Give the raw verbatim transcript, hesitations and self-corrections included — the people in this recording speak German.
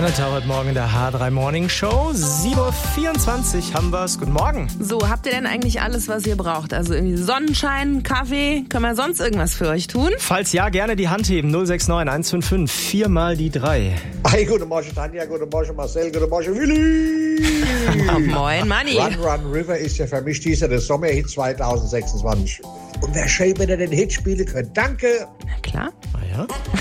Anita heute Morgen in der H drei Morning Show. sieben Uhr vierundzwanzig haben wir's. Guten Morgen. So, habt ihr denn eigentlich alles, was ihr braucht? Also irgendwie Sonnenschein, Kaffee, können wir sonst irgendwas für euch tun? Falls ja, gerne die Hand heben. null sechs neun eins fünf fünf vier mal die drei. Hey, guten Morgen Tanja, guten Morgen Marcel, guten Morgen Willi. Moin Manni. Run Run River ist ja für mich dieser der Sommerhit zwanzig sechsundzwanzig. Und wer schön, wenn ihr den Hit spielen könnt. Danke. Na klar. Ah ja.